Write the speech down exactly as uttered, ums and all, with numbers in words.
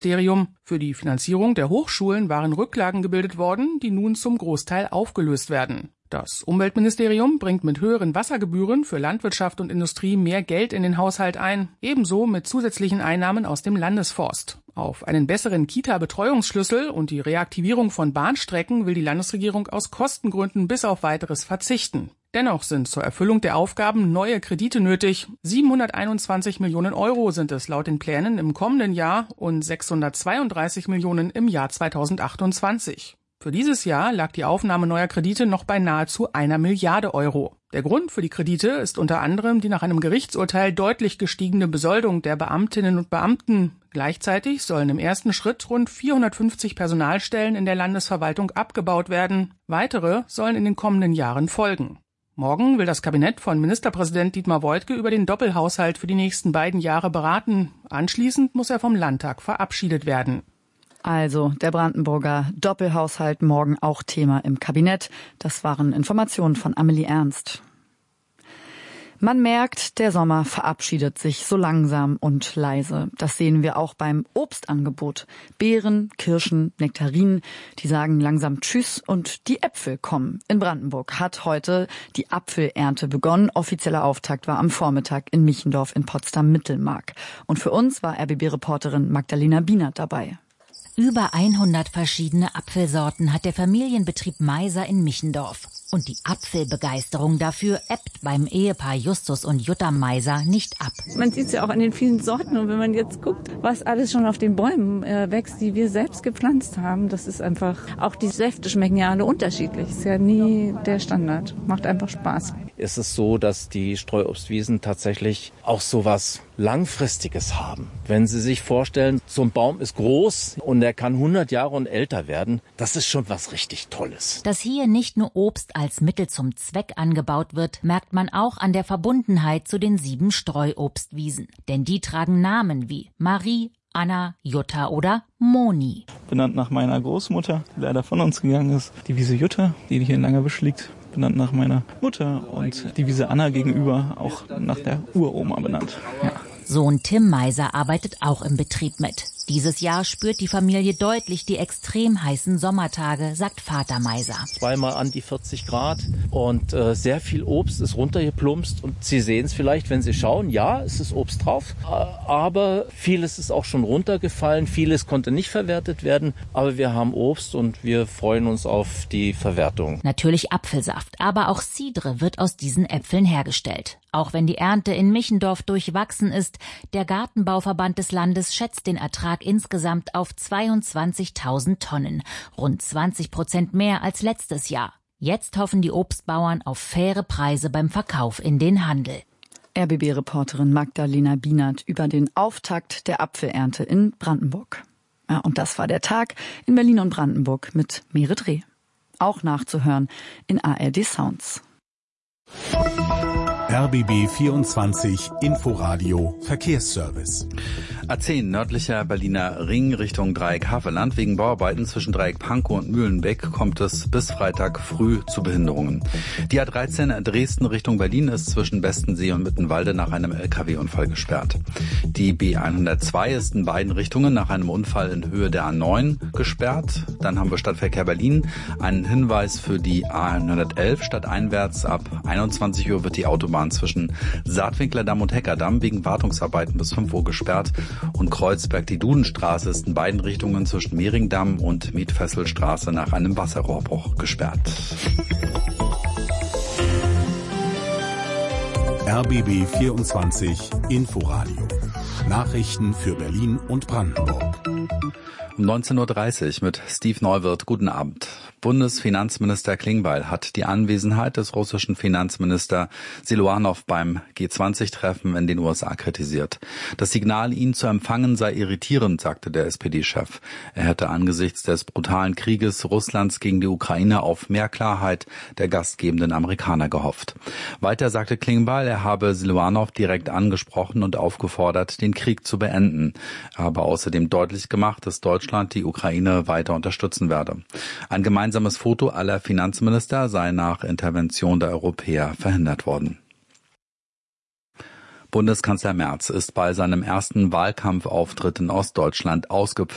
Ministerium. Für die Finanzierung der Hochschulen waren Rücklagen gebildet worden, die nun zum Großteil aufgelöst werden. Das Umweltministerium bringt mit höheren Wassergebühren für Landwirtschaft und Industrie mehr Geld in den Haushalt ein, ebenso mit zusätzlichen Einnahmen aus dem Landesforst. Auf einen besseren Kita-Betreuungsschlüssel und die Reaktivierung von Bahnstrecken will die Landesregierung aus Kostengründen bis auf Weiteres verzichten. Dennoch sind zur Erfüllung der Aufgaben neue Kredite nötig. siebenhunderteinundzwanzig Millionen Euro sind es laut den Plänen im kommenden Jahr und sechshundertzweiunddreißig Millionen im Jahr zweitausendachtundzwanzig. Für dieses Jahr lag die Aufnahme neuer Kredite noch bei nahezu einer Milliarde Euro. Der Grund für die Kredite ist unter anderem die nach einem Gerichtsurteil deutlich gestiegene Besoldung der Beamtinnen und Beamten. Gleichzeitig sollen im ersten Schritt rund vierhundertfünfzig Personalstellen in der Landesverwaltung abgebaut werden. Weitere sollen in den kommenden Jahren folgen. Morgen will das Kabinett von Ministerpräsident Dietmar Woidke über den Doppelhaushalt für die nächsten beiden Jahre beraten. Anschließend muss er vom Landtag verabschiedet werden. Also der Brandenburger Doppelhaushalt morgen auch Thema im Kabinett. Das waren Informationen von Amelie Ernst. Man merkt, der Sommer verabschiedet sich so langsam und leise. Das sehen wir auch beim Obstangebot. Beeren, Kirschen, Nektarinen, die sagen langsam Tschüss und die Äpfel kommen. In Brandenburg hat heute die Apfelernte begonnen. Offizieller Auftakt war am Vormittag in Michendorf in Potsdam-Mittelmark. Und für uns war R B B-Reporterin Magdalena Bienert dabei. Über hundert verschiedene Apfelsorten hat der Familienbetrieb Meiser in Michendorf. Und die Apfelbegeisterung dafür ebbt beim Ehepaar Justus und Jutta Meiser nicht ab. Man sieht es ja auch an den vielen Sorten. Und wenn man jetzt guckt, was alles schon auf den Bäumen äh, wächst, die wir selbst gepflanzt haben, das ist einfach, auch die Säfte schmecken ja alle unterschiedlich. Ist ja nie der Standard. Macht einfach Spaß. Ist es so, dass die Streuobstwiesen tatsächlich auch sowas Langfristiges haben. Wenn Sie sich vorstellen, so ein Baum ist groß und er kann hundert Jahre und älter werden, das ist schon was richtig Tolles. Dass hier nicht nur Obst als Mittel zum Zweck angebaut wird, merkt man auch an der Verbundenheit zu den sieben Streuobstwiesen. Denn die tragen Namen wie Marie, Anna, Jutta oder Moni. Benannt nach meiner Großmutter, die leider von uns gegangen ist. Die Wiese Jutta, die hier in Langerwisch liegt, benannt nach meiner Mutter. Und die Wiese Anna gegenüber auch nach der Uroma benannt. Ja. Sohn Tim Meiser arbeitet auch im Betrieb mit. Dieses Jahr spürt die Familie deutlich die extrem heißen Sommertage, sagt Vater Meiser. Zweimal an die vierzig Grad und äh, sehr viel Obst ist runtergeplumpst. Und Sie sehen es vielleicht, wenn Sie schauen, ja, es ist Obst drauf, aber vieles ist auch schon runtergefallen, vieles konnte nicht verwertet werden. Aber wir haben Obst und wir freuen uns auf die Verwertung. Natürlich Apfelsaft, aber auch Cidre wird aus diesen Äpfeln hergestellt. Auch wenn die Ernte in Michendorf durchwachsen ist, der Gartenbauverband des Landes schätzt den Ertrag insgesamt auf zweiundzwanzigtausend Tonnen, rund zwanzig Prozent mehr als letztes Jahr. Jetzt hoffen die Obstbauern auf faire Preise beim Verkauf in den Handel. R B B-Reporterin Magdalena Bienert über den Auftakt der Apfelernte in Brandenburg. Ja, und das war der Tag in Berlin und Brandenburg mit Merit Reh. Auch nachzuhören in A R D Sounds. R B B vierundzwanzig Inforadio Verkehrsservice. A zehn nördlicher Berliner Ring Richtung Dreieck Havelland. Wegen Bauarbeiten zwischen Dreieck Pankow und Mühlenbeck kommt es bis Freitag früh zu Behinderungen. Die A dreizehn Dresden Richtung Berlin ist zwischen Bestensee und Mittenwalde nach einem L K W-Unfall gesperrt. Die B hundertzwei ist in beiden Richtungen nach einem Unfall in Höhe der A neun gesperrt. Dann haben wir Stadtverkehr Berlin. Einen Hinweis für die A hundertelf stadteinwärts. Ab einundzwanzig Uhr wird die Autobahn zwischen Saatwinklerdamm und Heckerdamm wegen Wartungsarbeiten bis fünf Uhr gesperrt. Und Kreuzberg, die Dudenstraße, ist in beiden Richtungen zwischen Mehringdamm und Mietfesselstraße nach einem Wasserrohrbruch gesperrt. R B B vierundzwanzig Inforadio. Nachrichten für Berlin und Brandenburg. Um neunzehn Uhr dreißig mit Steve Neuwirth. Guten Abend. Bundesfinanzminister Klingbeil hat die Anwesenheit des russischen Finanzminister Siluanow beim G zwanzig Treffen in den U S A kritisiert. Das Signal, ihn zu empfangen, sei irritierend, sagte der S P D-Chef. Er hätte angesichts des brutalen Krieges Russlands gegen die Ukraine auf mehr Klarheit der gastgebenden Amerikaner gehofft. Weiter sagte Klingbeil, er habe Siluanow direkt angesprochen und aufgefordert, den Krieg zu beenden. Er habe außerdem deutlich gemacht, dass Deutschland die Ukraine weiter unterstützen werde. Ein gemeinsames Foto aller Finanzminister sei nach Intervention der Europäer verhindert worden. Bundeskanzler Merz ist bei seinem ersten Wahlkampfauftritt in Ostdeutschland ausgepfiffen.